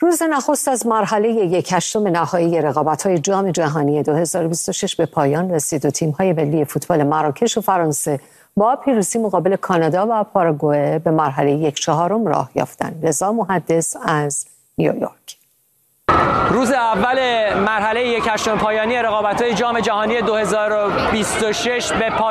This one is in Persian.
روز نخست از مرحله 1/8 نهایی رقابت‌های جام جهانی 2026 به پایان رسید و تیم‌های ملی فوتبال مراکش و فرانسه با پیروزی مقابل کانادا و پاراگوئه به مرحله 1/4 راه یافتند. رضا محدث از نیویورک. روز اول مرحله 1/8 پایانی رقابت‌های جام جهانی 2026 به